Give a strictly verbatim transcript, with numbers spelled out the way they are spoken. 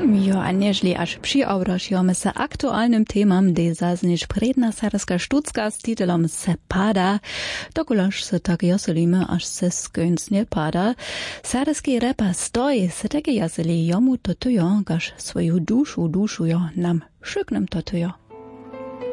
Jo, a nežli až přiavražujeme se aktuálnym témam, kde zazniš predna sarska štucka s titulom Se pada, dokulaž se tak jaselíme, až se skönc ne pada. Sarski repa stoj se také jaseli jomu totujo, kaž svoju dušu dušujo nam šuknem totujo.